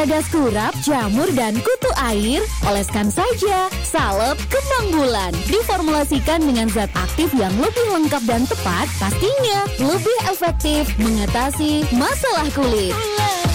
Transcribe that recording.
peragas kurap, jamur, dan kutu air, oleskan saja salep kembang bulan. Diformulasikan dengan zat aktif yang lebih lengkap dan tepat, pastinya lebih efektif mengatasi masalah kulit.